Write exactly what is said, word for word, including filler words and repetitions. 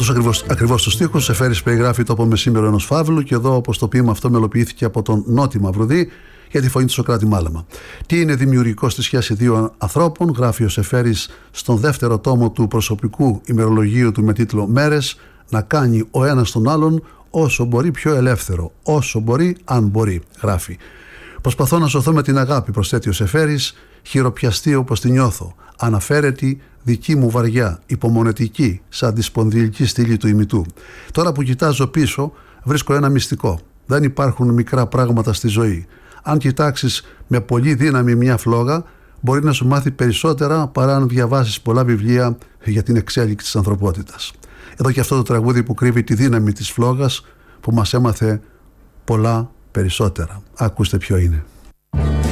Αυτός ακριβώς, ακριβώς τους στίχους Σεφέρης περιγράφει το απομεσήμερο ενός φαύλου, και εδώ, όπως το ποίημα αυτό μελοποιήθηκε από τον Νότι Μαυρουδή για τη φωνή του Σωκράτη Μάλαμα. Τι είναι δημιουργικό στη σχέση δύο ανθρώπων, γράφει ο Σεφέρης στον δεύτερο τόμο του προσωπικού ημερολογίου του με τίτλο «Μέρες», να κάνει ο ένας τον άλλον όσο μπορεί πιο ελεύθερο, όσο μπορεί αν μπορεί, γράφει. Προσπαθώ να σωθώ με την αγάπη, προσθέτει ο Σεφέρης, χειροπιαστή όπως τη νιώθω, αναφέρετη, δική μου βαριά, υπομονετική, σαν τη σπονδυλική στήλη του ημιτού. Τώρα που κοιτάζω πίσω, βρίσκω ένα μυστικό. Δεν υπάρχουν μικρά πράγματα στη ζωή. Αν κοιτάξεις με πολύ δύναμη μια φλόγα, μπορεί να σου μάθει περισσότερα παρά αν διαβάσεις πολλά βιβλία για την εξέλιξη της ανθρωπότητας. Εδώ και αυτό το τραγούδι που κρύβει τη δύναμη της φλόγας, που μας έμαθε πολλά περισσότερα. Ακούστε ποιο είναι.